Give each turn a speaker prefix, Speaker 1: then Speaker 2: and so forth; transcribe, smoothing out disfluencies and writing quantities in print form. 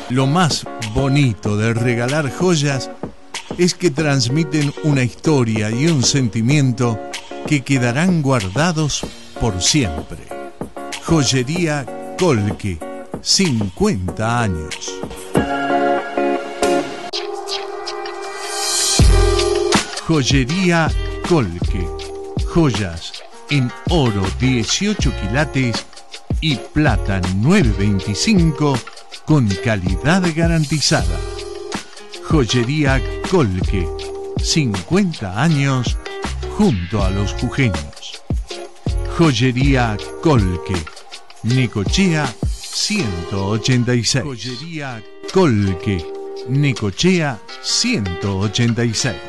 Speaker 1: Lo más bonito de regalar joyas es que transmiten una historia y un sentimiento que quedarán guardados por siempre. Joyería Colque, 50 años. Joyería Colque, joyas en oro 18 quilates y plata 925 con calidad garantizada. Joyería Colque, 50 años junto a los jujeños. Joyería Colque, Necochea 186. Joyería Colque, Necochea 186.